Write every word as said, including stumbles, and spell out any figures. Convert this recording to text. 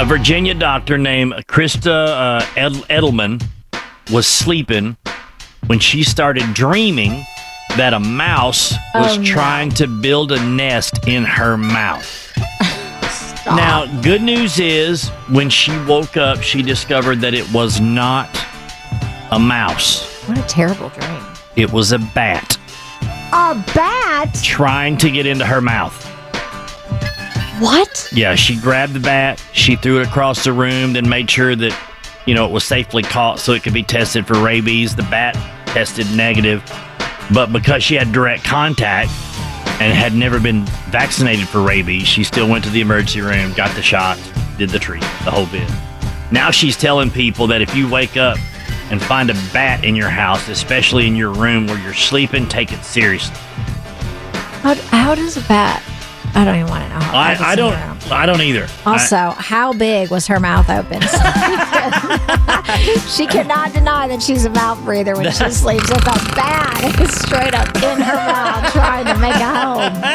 A Virginia doctor named Krista uh, Ed- Edelman was sleeping when she started dreaming that a mouse was Oh, no. trying to build a nest in her mouth. Stop. Now, good news is when she woke up, she discovered that it was not a mouse. What a terrible dream. It was a bat A bat? trying to get into her mouth. What? Yeah, she grabbed the bat, she threw it across the room, then made sure that, you know, it was safely caught so it could be tested for rabies. The bat tested negative, but because she had direct contact and had never been vaccinated for rabies, she still went to the emergency room, got the shot, did the treatment, the whole bit. Now she's telling people that if you wake up and find a bat in your house, especially in your room where you're sleeping, take it seriously. How, how does a bat? I don't even want to know how I, bad I this don't. is. I don't either. Also, how big was her mouth open? She cannot deny that she's a mouth breather when she sleeps with a bat straight up in her mouth trying to make a home.